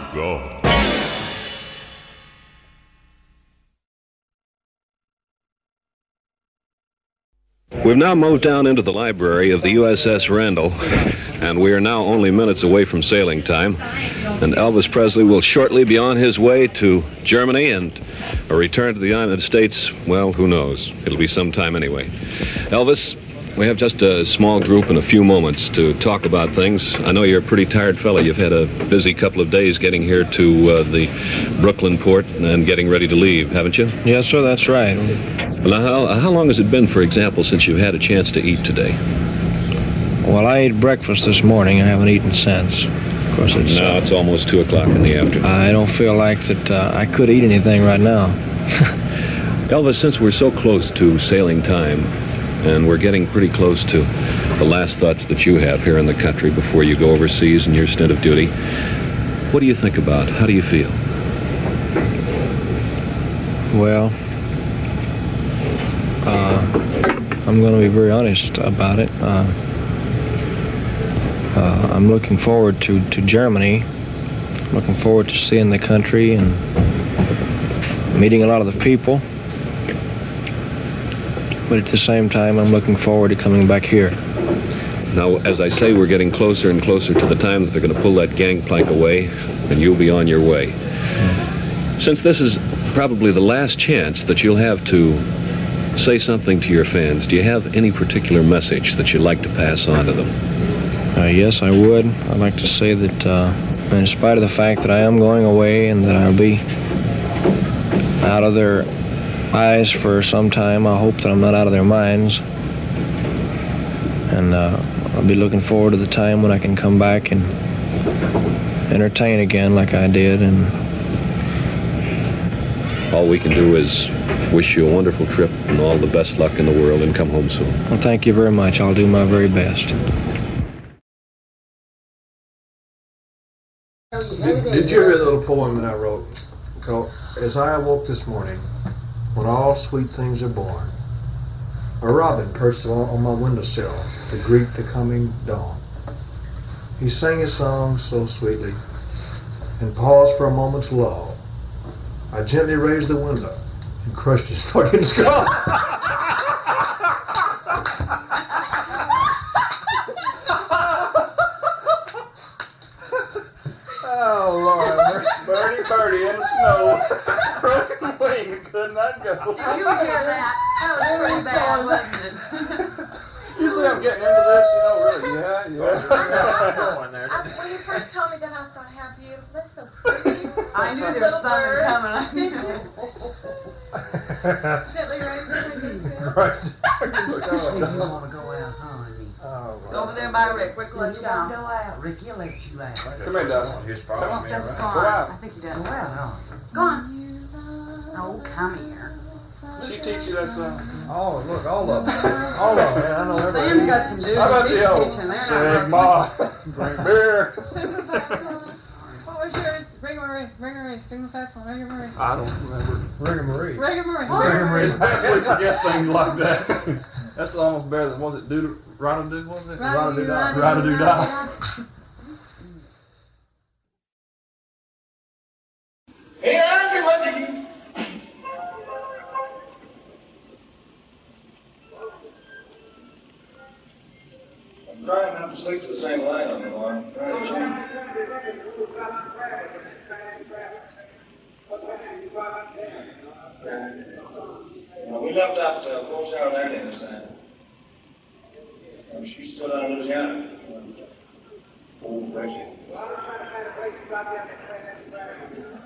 God. We've now moved down into the library of the USS Randall, and we are now only minutes away from sailing time. And Elvis Presley will shortly be on his way to Germany, and a return to the United States, well, who knows? It'll be some time anyway. Elvis, we have just a small group and a few moments to talk about things. I know you're a pretty tired fella. You've had a busy couple of days getting here to the Brooklyn port and getting ready to leave, haven't you? Yes, sir, that's right. Now, how long has it been, for example, since you've had a chance to eat today? Well, I ate breakfast this morning and haven't eaten since. Of course, it's almost 2 o'clock in the afternoon. I don't feel like that I could eat anything right now. Elvis, since we're so close to sailing time, and we're getting pretty close to the last thoughts that you have here in the country before you go overseas in your stint of duty, what do you think about? How do you feel? Well, I'm going to be very honest about it. I'm looking forward to Germany. Looking forward to seeing the country and meeting a lot of the people. But at the same time, I'm looking forward to coming back here. Now, as I say, we're getting closer and closer to the time that they're going to pull that gangplank away, and you'll be on your way. Since this is probably the last chance that you'll have to say something to your fans, do you have any particular message that you'd like to pass on to them? Yes, I would. I'd like to say that in spite of the fact that I am going away and that I'll be out of their eyes for some time, I hope that I'm not out of their minds. And I'll be looking forward to the time when I can come back and entertain again like I did. And all we can do is wish you a wonderful trip and all the best luck in the world, and come home soon. Well, thank you very much. I'll do my very best. Did you hear the little poem that I wrote called "As I Awoke This Morning, When All Sweet Things Are Born"? A robin perched on my windowsill to greet the coming dawn. He sang his song so sweetly and paused for a moment's lull. I gently raised the window and crushed his fucking skull. Oh, Lord. Birdie, birdie in the snow. Broken wing, could not go. Did you hear that? That was pretty bad, wasn't it? You see I'm getting into this, really. Yeah. When you first told me that, I thought, how beautiful. That's so pretty. I knew there was something coming. I knew. Gently raising the Right. You want to go out, honey? Over there by Rick. Rick will let you Don't out. go out. Rick, he'll let you out. Come here, Dustin. His problem. Just go Go on. out. I think he Go does. out, honey. Go on. Oh, come here. She teach you that song? Oh, look, all of them. All of them, man. I know everybody. Sam's got some dudes. How about He's the old teaching. They're Sigma, not drink beer? What was yours? Ring-a-ring. Sigma-fax on Ring-a-ring. I don't remember. Ring-a-marie. Ring-a-ring. Ring-a-marie's best we forget things like that. That's almost better than, was it Rada-doo, was it? Rada-doo-dah. Rada-doo-dah. Hey, I can what to you. I'm trying not to stick to the same line anymore. Trying to change. We left out Port South Landing this time. She's still down in Louisiana. Oh, thank you.